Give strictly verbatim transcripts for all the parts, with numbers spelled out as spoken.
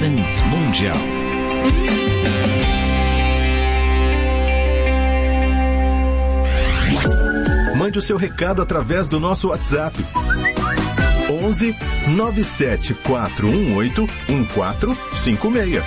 Transmundial. Mande o seu recado através do nosso WhatsApp. onze nove sete quatro um oito um quatro cinco seis.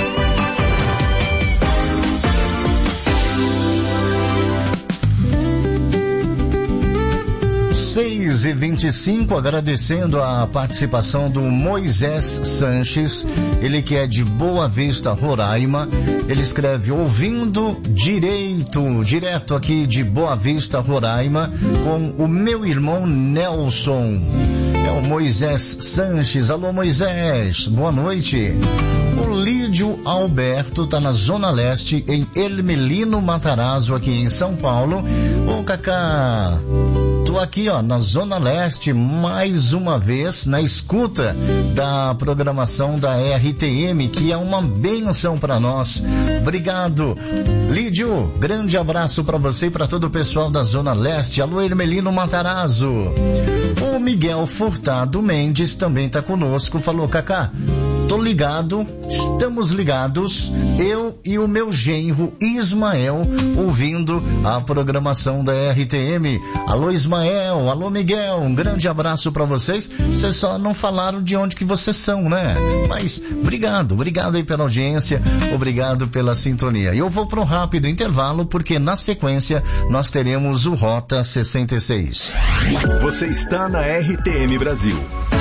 seis e vinte e cinco, agradecendo a participação do Moisés Sanches, ele que é de Boa Vista, Roraima. Ele escreve: ouvindo direito, direto aqui de Boa Vista, Roraima, com o meu irmão Nelson. É o Moisés Sanches. Alô, Moisés, boa noite. O Lídio Alberto está na Zona Leste, em Ermelino Matarazzo, aqui em São Paulo. Ô, Cacá, tô aqui, ó, na Zona Leste, mais uma vez, na escuta da programação da R T M, que é uma bênção para nós. Obrigado, Lídio. Grande abraço para você e para todo o pessoal da Zona Leste. Alô, Ermelino Matarazzo. O Miguel Furtado Mendes também tá conosco. Falou: Cacá, tô ligado, estamos ligados, eu e o meu genro Ismael, ouvindo a programação da R T M. Alô, Ismael, alô, Miguel, um grande abraço para vocês. Vocês só não falaram de onde que vocês são, né? Mas obrigado, obrigado aí pela audiência, obrigado pela sintonia. Eu vou para um rápido intervalo, porque na sequência nós teremos o Rota sessenta e seis. Você está na R T M Brasil.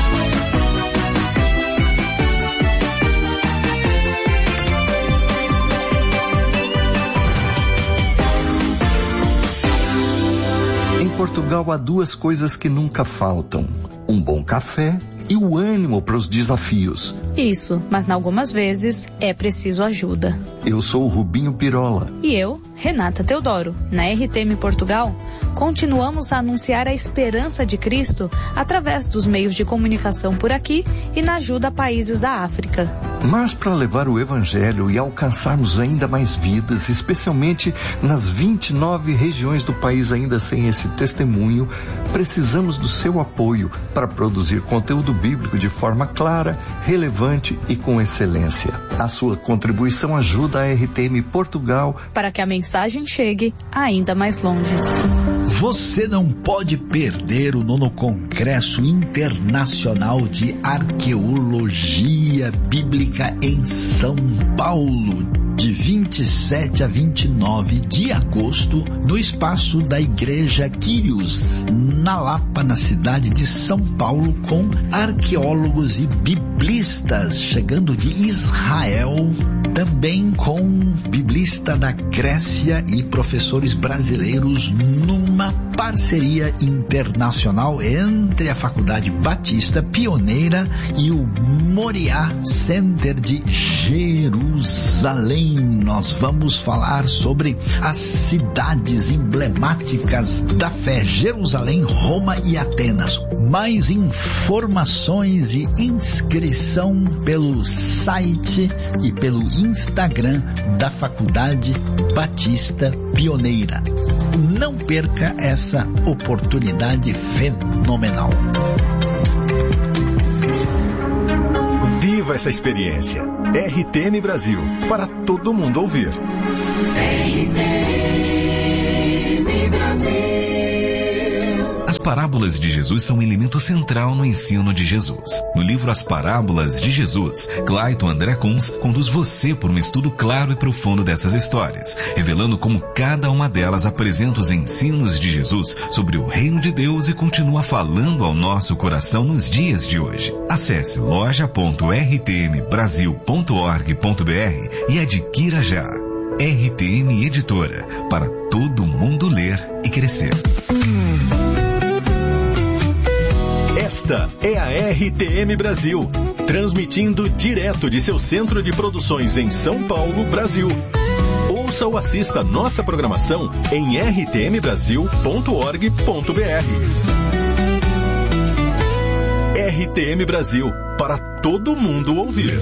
Em Portugal há duas coisas que nunca faltam: um bom café e o ânimo para os desafios. Isso, mas algumas vezes é preciso ajuda. Eu sou o Rubinho Pirola. E eu, Renata Teodoro. Na R T M Portugal, continuamos a anunciar a esperança de Cristo através dos meios de comunicação por aqui e na ajuda a países da África. Mas para levar o Evangelho e alcançarmos ainda mais vidas, especialmente nas vinte e nove regiões do país ainda sem esse testemunho, precisamos do seu apoio para produzir conteúdo bíblico de forma clara, relevante e com excelência. A sua contribuição ajuda a R T M Portugal para que a mensagem chegue ainda mais longe. Você não pode perder o nono Congresso Internacional de Arqueologia Bíblica em São Paulo, de vinte e sete a vinte e nove de agosto, no espaço da Igreja Quírios, na Lapa, na cidade de São Paulo, com arqueólogos e biblistas chegando de Israel, também com biblista da Grécia e professores brasileiros, numa parceria internacional entre a Faculdade Batista Pioneira e o Moriá Center de Jerusalém. Nós vamos falar sobre as cidades emblemáticas da fé: Jerusalém, Roma e Atenas. Mais informações e inscrição pelo site e pelo Instagram da Faculdade Batista Pioneira. Não perca essa oportunidade fenomenal. Viva essa experiência. R T M Brasil, para todo mundo ouvir. R T M Brasil. As parábolas de Jesus são um elemento central no ensino de Jesus. No livro As Parábolas de Jesus, Clayton André Kunz conduz você por um estudo claro e profundo dessas histórias, revelando como cada uma delas apresenta os ensinos de Jesus sobre o reino de Deus e continua falando ao nosso coração nos dias de hoje. Acesse loja ponto r t m brasil ponto org ponto b r e adquira já. R T M Editora, para todo mundo ler e crescer. Esta é a R T M Brasil, transmitindo direto de seu centro de produções em São Paulo, Brasil. Ouça ou assista nossa programação em r t m brasil ponto org ponto b r. R T M Brasil, para todo mundo ouvir.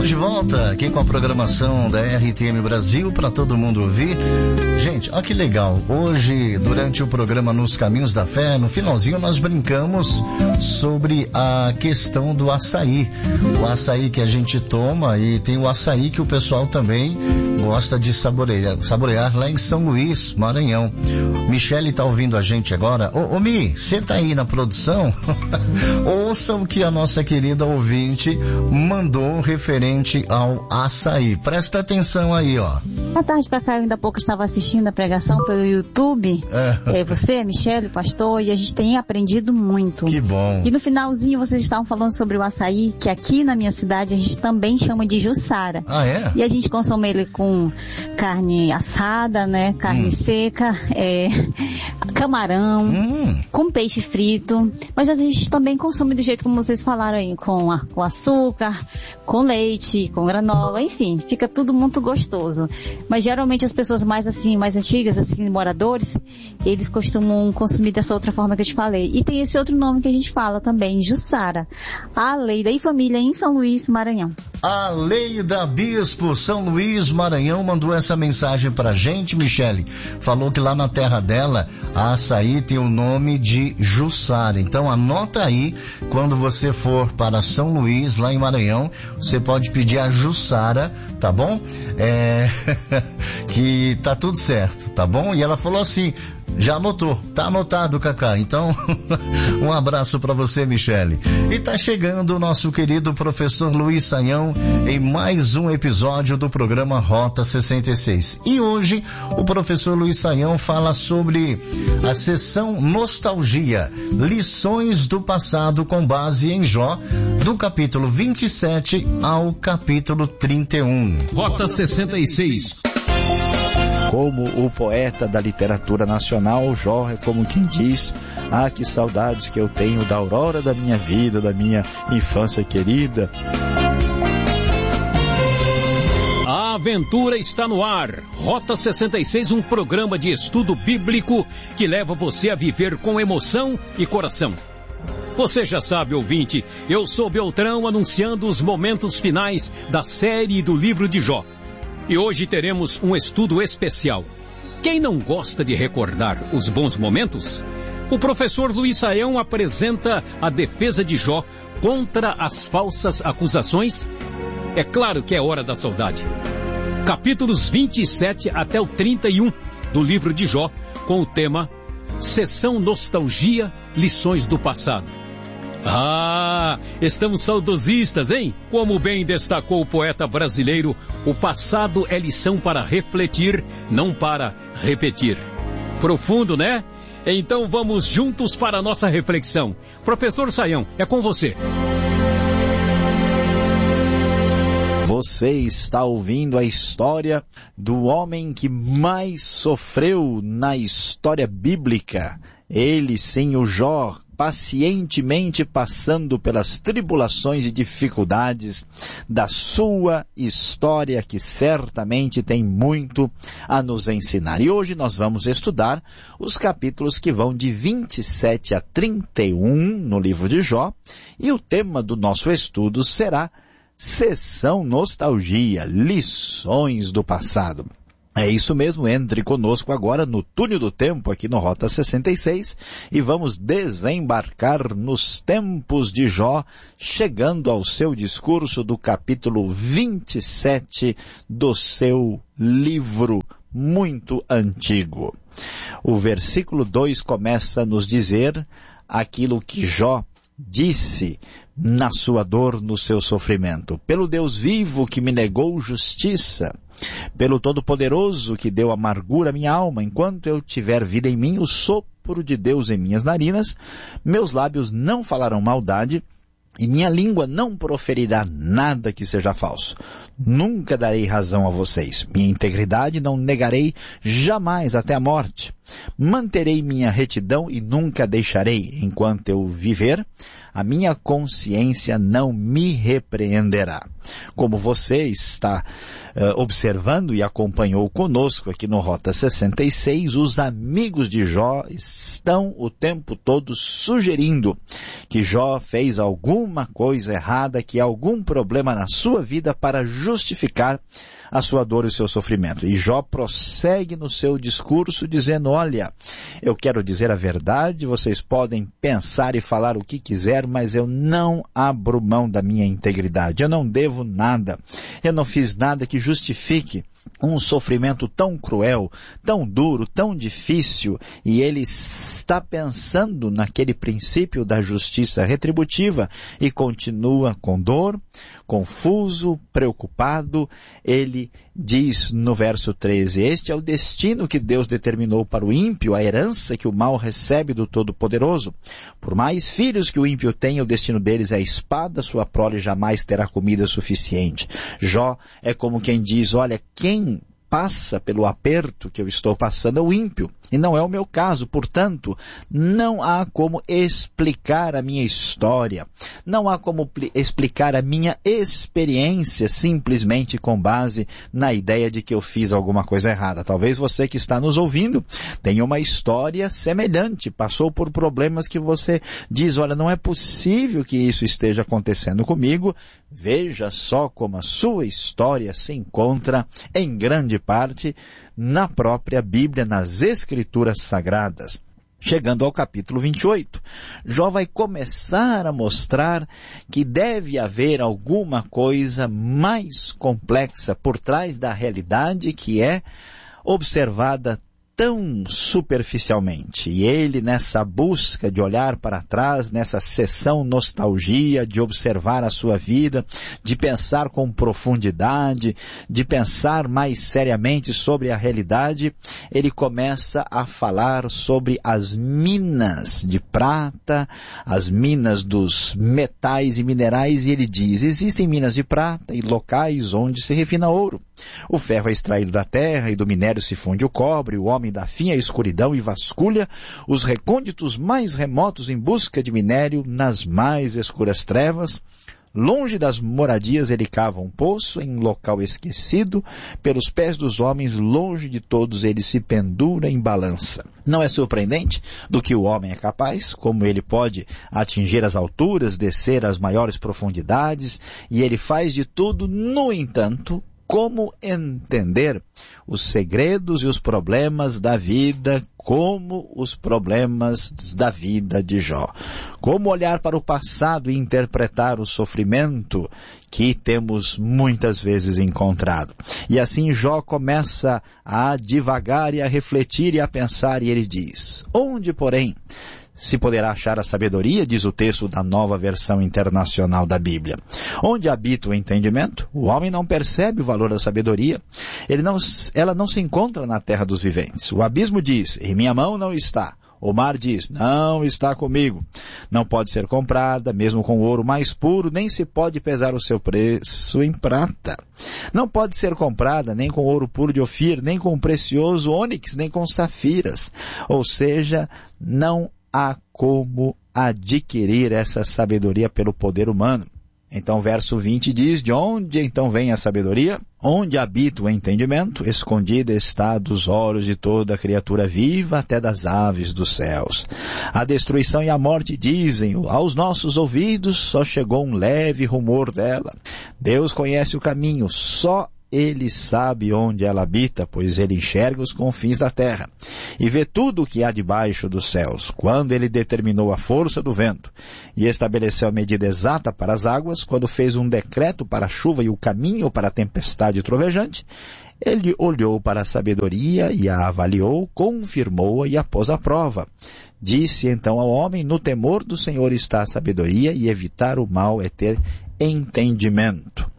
Estamos de volta aqui com a programação da R T M Brasil para todo mundo ouvir. Gente, olha que legal. Hoje, durante o programa Nos Caminhos da Fé, no finalzinho nós brincamos sobre a questão do açaí. O açaí que a gente toma, e tem o açaí que o pessoal também gosta de saborear, saborear lá em São Luís, Maranhão. Michele tá ouvindo a gente agora. Ô, ô Mi, você tá aí na produção? Ouça o que a nossa querida ouvinte mandou referente ao açaí. Presta atenção aí, ó. Boa tarde, Cacá. Eu ainda há pouco estava assistindo a pregação pelo YouTube. É. É, você, Michele, o pastor, e a gente tem aprendido muito. Que bom. E no finalzinho vocês estavam falando sobre o açaí, que aqui na minha cidade a gente também chama de jussara. Ah, é? E a gente consome ele com carne assada, né? Carne hum. seca, é, camarão, hum. com peixe frito. Mas a gente também consome do jeito como vocês falaram aí, com, a, com açúcar, com leite, com granola, enfim, fica tudo muito gostoso. Mas geralmente as pessoas mais assim, mais antigas, assim, moradores, eles costumam consumir dessa outra forma que eu te falei. E tem esse outro nome que a gente fala também, jussara. A Leida e família em São Luís, Maranhão. A Leida Bispo, São Luís, Maranhão, mandou essa mensagem pra gente, Michele. Falou que lá na terra dela, a açaí tem o nome de jussara. Então anota aí, quando você for para São Luís, lá em Maranhão, você pode pedir a jussara, tá bom? É... que tá tudo certo, tá bom? E ela falou assim, já anotou, tá anotado, Cacá. Então, um abraço para você, Michele. E tá chegando o nosso querido professor Luiz Saião em mais um episódio do programa Rota sessenta e seis. E hoje, o professor Luiz Saião fala sobre a sessão Nostalgia, lições do passado com base em Jó, do capítulo vinte e sete ao capítulo trinta e um. Rota sessenta e seis. Como o poeta da literatura nacional, Jó é como quem diz, ah, que saudades que eu tenho da aurora da minha vida, da minha infância querida. A aventura está no ar. Rota sessenta e seis, um programa de estudo bíblico que leva você a viver com emoção e coração. Você já sabe, ouvinte, eu sou Beltrão anunciando os momentos finais da série do livro de Jó. E hoje teremos um estudo especial. Quem não gosta de recordar os bons momentos? O professor Luiz Saião apresenta a defesa de Jó contra as falsas acusações. É claro que é hora da saudade. Capítulos vinte e sete até o trinta e um do livro de Jó, com o tema Sessão Nostalgia, Lições do Passado. Ah, estamos saudosistas, hein? Como bem destacou o poeta brasileiro, o passado é lição para refletir, não para repetir. Profundo, né? Então vamos juntos para a nossa reflexão. Professor Saião, é com você. Você está ouvindo a história do homem que mais sofreu na história bíblica. Ele, sim, o Jó, pacientemente passando pelas tribulações e dificuldades da sua história, que certamente tem muito a nos ensinar. E hoje nós vamos estudar os capítulos que vão de vinte e sete a trinta e um no livro de Jó, e o tema do nosso estudo será Sessão Nostalgia, Lições do Passado. É isso mesmo, entre conosco agora no túnel do tempo aqui no Rota sessenta e seis e vamos desembarcar nos tempos de Jó, chegando ao seu discurso do capítulo vinte e sete do seu livro muito antigo. O versículo dois começa a nos dizer aquilo que Jó disse na sua dor, no seu sofrimento. Pelo Deus vivo que me negou justiça, pelo Todo-Poderoso que deu amargura à minha alma, enquanto eu tiver vida em mim, o sopro de Deus em minhas narinas, meus lábios não falarão maldade, e minha língua não proferirá nada que seja falso. nunca darei razão a vocês. Minha integridade não negarei jamais até a morte. Manterei minha retidão e nunca deixarei. Enquanto eu viver, a minha consciência não me repreenderá. Como você está uh, observando e acompanhou conosco aqui no Rota sessenta e seis, os amigos de Jó estão o tempo todo sugerindo que Jó fez alguma coisa errada, que há algum problema na sua vida para justificar a sua dor e o seu sofrimento. E Jó prossegue no seu discurso dizendo, olha, eu quero dizer a verdade, vocês podem pensar e falar o que quiser, mas eu não abro mão da minha integridade. Eu não devo nada. Eu não fiz nada que justifique um sofrimento tão cruel, tão duro, tão difícil, e ele está pensando naquele princípio da justiça retributiva e continua com dor, confuso, preocupado. Ele diz no verso treze, este é o destino que Deus determinou para o ímpio, a herança que o mal recebe do Todo-Poderoso. Por mais filhos que o ímpio tenha, o destino deles é a espada, sua prole jamais terá comida suficiente. Jó é como quem diz, olha, quem passa pelo aperto que eu estou passando é o ímpio, e não é o meu caso. Portanto, não há como explicar a minha história, não há como explicar a minha experiência simplesmente com base na ideia de que eu fiz alguma coisa errada. Talvez você que está nos ouvindo tenha uma história semelhante, passou por problemas que você diz, olha, não é possível que isso esteja acontecendo comigo. Veja só como a sua história se encontra em grande parte na própria Bíblia, nas Escrituras Sagradas. Chegando ao capítulo vinte e oito, Jó vai começar a mostrar que deve haver alguma coisa mais complexa por trás da realidade que é observada tão superficialmente. E ele, nessa busca de olhar para trás, nessa sessão nostalgia, de observar a sua vida, de pensar com profundidade, de pensar mais seriamente sobre a realidade, ele começa a falar sobre as minas de prata, as minas dos metais e minerais, e ele diz, existem minas de prata e locais onde se refina ouro. O ferro é extraído da terra e do minério se funde o cobre, o homem da fim a escuridão e vasculha os recônditos mais remotos em busca de minério nas mais escuras trevas. Longe das moradias ele cava um poço em local esquecido, pelos pés dos homens, longe de todos ele se pendura em balança. Não é surpreendente do que o homem é capaz, como ele pode atingir as alturas, descer às maiores profundidades, e ele faz de tudo. No entanto, como entender os segredos e os problemas da vida, como os problemas da vida de Jó? Como olhar para o passado e interpretar o sofrimento que temos muitas vezes encontrado? E assim Jó começa a divagar e a refletir e a pensar, e ele diz, onde, porém, se poderá achar a sabedoria, diz o texto da Nova Versão Internacional da Bíblia. Onde habita o entendimento? O homem não percebe o valor da sabedoria. Ele não, ela não se encontra na terra dos viventes. O abismo diz, em minha mão não está. O mar diz, não está comigo. Não pode ser comprada, mesmo com o ouro mais puro, nem se pode pesar o seu preço em prata. Não pode ser comprada nem com ouro puro de Ofir, nem com precioso ônix, nem com safiras. Ou seja, não há como adquirir essa sabedoria pelo poder humano. Então, verso vinte diz, de onde então vem a sabedoria? Onde habita o entendimento? Escondida está dos olhos de toda criatura viva, até das aves dos céus. A destruição e a morte dizem, aos nossos ouvidos só chegou um leve rumor dela. Deus conhece o caminho, só Ele sabe onde ela habita, pois ele enxerga os confins da terra e vê tudo o que há debaixo dos céus. Quando ele determinou a força do vento e estabeleceu a medida exata para as águas, quando fez um decreto para a chuva e o caminho para a tempestade trovejante, ele olhou para a sabedoria e a avaliou, confirmou-a e a pôs à prova. Disse então ao homem, no temor do Senhor está a sabedoria, e evitar o mal é ter entendimento.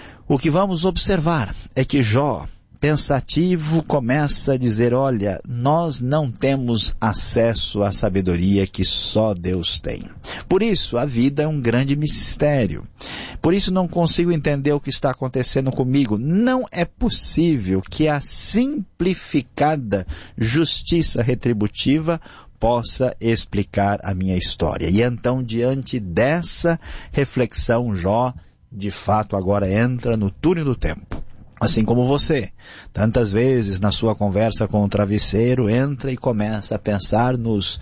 O que vamos observar é que Jó, pensativo, começa a dizer, olha, nós não temos acesso à sabedoria que só Deus tem. Por isso, a vida é um grande mistério. Por isso não consigo entender o que está acontecendo comigo. Não é possível que a simplificada justiça retributiva possa explicar a minha história. E então, diante dessa reflexão, Jó, de fato, agora entra no túnel do tempo. Assim como você, tantas vezes na sua conversa com o travesseiro, entra e começa a pensar nos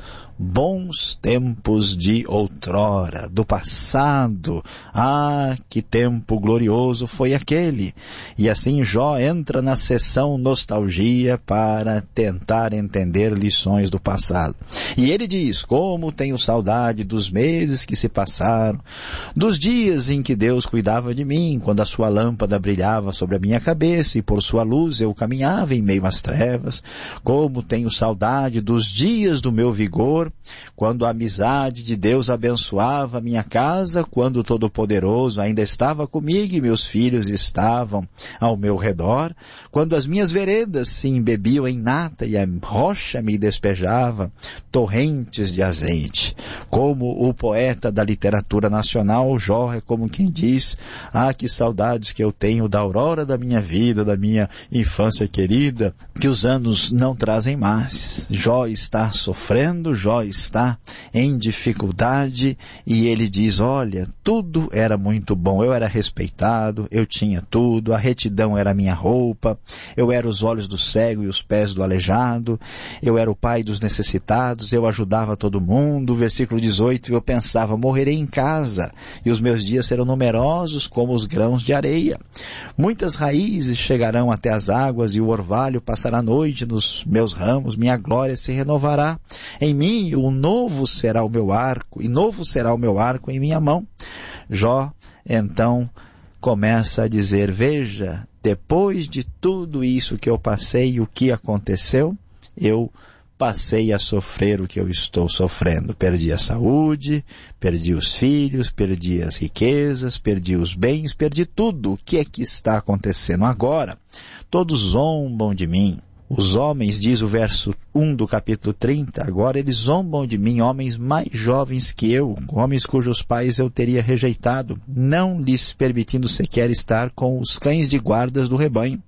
bons tempos de outrora, do passado. Ah, que tempo glorioso foi aquele! E assim Jó entra na sessão nostalgia para tentar entender lições do passado. E ele diz: como tenho saudade dos meses que se passaram, dos dias em que Deus cuidava de mim, quando a sua lâmpada brilhava sobre a minha cabeça e por sua luz eu caminhava em meio às trevas. Como tenho saudade dos dias do meu vigor, quando a amizade de Deus abençoava a minha casa, quando o Todo-Poderoso ainda estava comigo e meus filhos estavam ao meu redor, quando as minhas veredas se embebiam em nata e a rocha me despejava torrentes de azeite. Como o poeta da literatura nacional, Jó é como quem diz: ah, que saudades que eu tenho da aurora da minha vida, da minha infância querida, que os anos não trazem mais. Jó está sofrendo, Jó está em dificuldade e ele diz: olha, tudo era muito bom, eu era respeitado, eu tinha tudo, a retidão era minha roupa, eu era os olhos do cego e os pés do aleijado, eu era o pai dos necessitados, eu ajudava todo mundo. Versículo dezoito, eu pensava: morrerei em casa e os meus dias serão numerosos como os grãos de areia. Muitas raízes chegarão até as águas e o orvalho passará a noite nos meus ramos, minha glória se renovará em mim, o novo será o meu arco, e novo será o meu arco em minha mão. Jó, então, começa a dizer: veja, depois de tudo isso que eu passei, o que aconteceu? Eu passei a sofrer o que eu estou sofrendo. Perdi a saúde, perdi os filhos, perdi as riquezas, perdi os bens, perdi tudo. O que é que está acontecendo agora? Todos zombam de mim. Os homens, diz o verso um do capítulo trinta, agora eles zombam de mim, homens mais jovens que eu, homens cujos pais eu teria rejeitado, não lhes permitindo sequer estar com os cães de guardas do rebanho.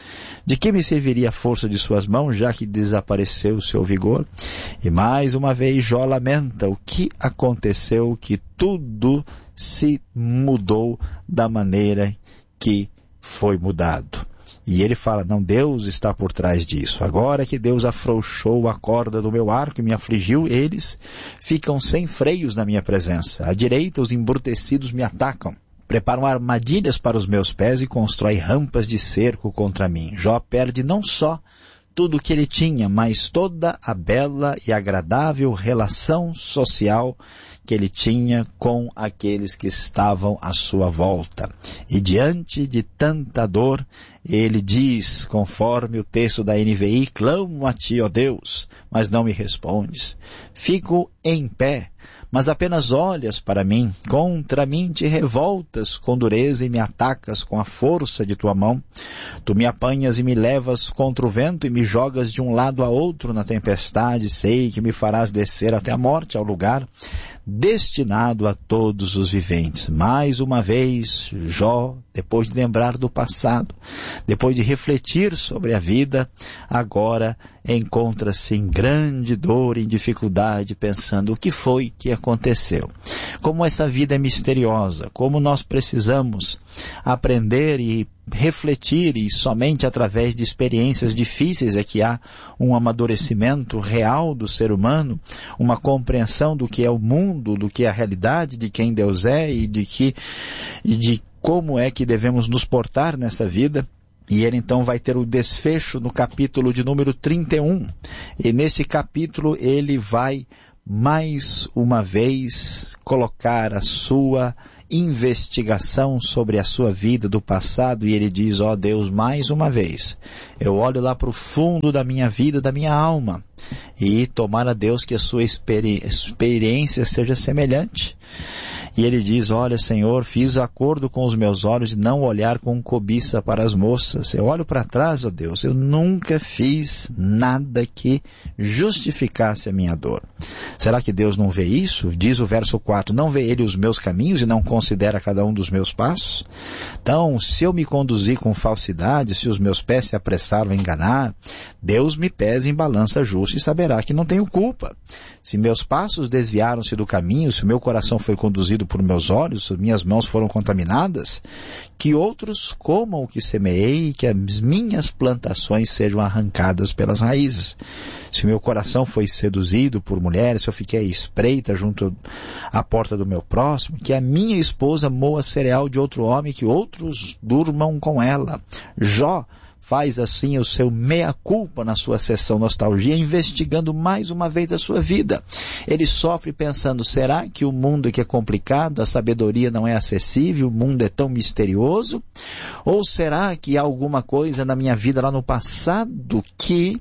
De que me serviria a força de suas mãos, já que desapareceu o seu vigor? E mais uma vez Jó lamenta: o que aconteceu que tudo se mudou da maneira que foi mudado? E ele fala: não, Deus está por trás disso. Agora que Deus afrouxou a corda do meu arco e me afligiu, eles ficam sem freios na minha presença. À direita os embrutecidos me atacam. Preparam armadilhas para os meus pés e constroem rampas de cerco contra mim. Jó perde não só tudo o que ele tinha, mas toda a bela e agradável relação social que ele tinha com aqueles que estavam à sua volta. E diante de tanta dor, ele diz, conforme o texto da N V I: clamo a ti, ó Deus, mas não me respondes. Fico em pé, mas apenas olhas para mim. Contra mim te revoltas com dureza e me atacas com a força de tua mão. Tu me apanhas e me levas contra o vento e me jogas de um lado a outro na tempestade. Sei que me farás descer até a morte, ao lugar destinado a todos os viventes. Mais uma vez, Jó, depois de lembrar do passado, depois de refletir sobre a vida, agora encontra-se em grande dor e dificuldade, pensando: o que foi que aconteceu? Como essa vida é misteriosa, como nós precisamos aprender e refletir, e somente através de experiências difíceis é que há um amadurecimento real do ser humano, uma compreensão do que é o mundo, do que é a realidade, de quem Deus é e de que e de como é que devemos nos portar nessa vida. E ele então vai ter o desfecho no capítulo de número trinta e um. E nesse capítulo ele vai mais uma vez colocar a sua investigação sobre a sua vida do passado, e ele diz: ó Deus, mais uma vez, eu olho lá para o fundo da minha vida, da minha alma, e tomara Deus que a sua experi- experiência seja semelhante. E ele diz, olha, Senhor, fiz acordo com os meus olhos de não olhar com cobiça para as moças. Eu olho para trás, ó Deus, eu nunca fiz nada que justificasse a minha dor. Será que Deus não vê isso? Diz o verso quatro, não vê ele os meus caminhos e não considera cada um dos meus passos? Então, se eu me conduzir com falsidade, se os meus pés se apressaram a enganar, Deus me pesa em balança justa e saberá que não tenho culpa. Se meus passos desviaram-se do caminho, se o meu coração foi conduzido por meus olhos, se minhas mãos foram contaminadas, que outros comam o que semeei e que as minhas plantações sejam arrancadas pelas raízes. Se o meu coração foi seduzido por mulheres, se eu fiquei à espreita junto à porta do meu próximo, que a minha esposa moa cereal de outro homem, que outros durmam com ela. Jó faz assim o seu meia-culpa na sua sessão nostalgia, investigando mais uma vez a sua vida. Ele sofre pensando, será que o mundo que é complicado, a sabedoria não é acessível, o mundo é tão misterioso? Ou será que há alguma coisa na minha vida lá no passado que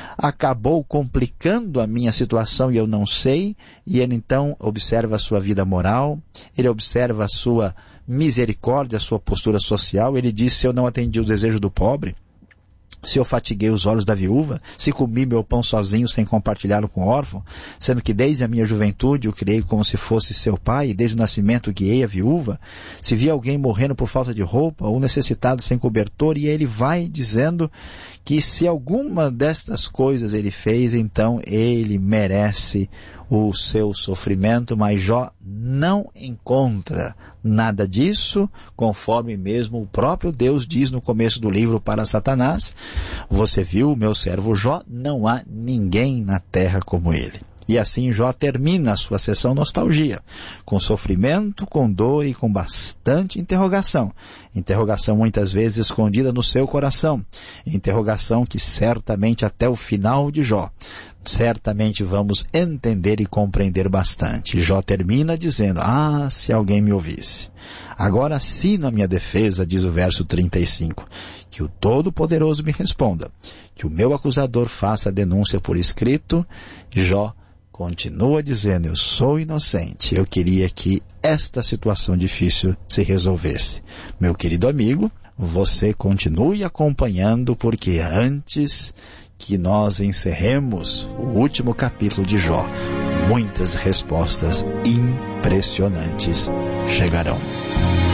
acabou complicando a minha situação e eu não sei? E ele então observa a sua vida moral, ele observa a sua misericórdia, a sua postura social. Ele diz, se eu não atendi o desejo do pobre, se eu fatiguei os olhos da viúva, se comi meu pão sozinho sem compartilhá-lo com o órfão, sendo que desde a minha juventude o criei como se fosse seu pai, e desde o nascimento guiei a viúva, se vi alguém morrendo por falta de roupa, ou necessitado sem cobertor, e ele vai dizendo que se alguma destas coisas ele fez, então ele merece o seu sofrimento, mas Jó não encontra nada disso, conforme mesmo o próprio Deus diz no começo do livro para Satanás, você viu, meu servo Jó, não há ninguém na terra como ele. E assim Jó termina a sua sessão nostalgia, com sofrimento, com dor e com bastante interrogação. Interrogação muitas vezes escondida no seu coração. Interrogação que certamente até o final de Jó, certamente vamos entender e compreender bastante. Jó termina dizendo, ah, se alguém me ouvisse. Agora assino a minha defesa, diz o verso trinta e cinco, que o Todo-Poderoso me responda, que o meu acusador faça a denúncia por escrito. Jó continua dizendo, eu sou inocente, eu queria que esta situação difícil se resolvesse. Meu querido amigo, você continue acompanhando, porque antes que nós encerremos o último capítulo de Jó, muitas respostas impressionantes chegarão.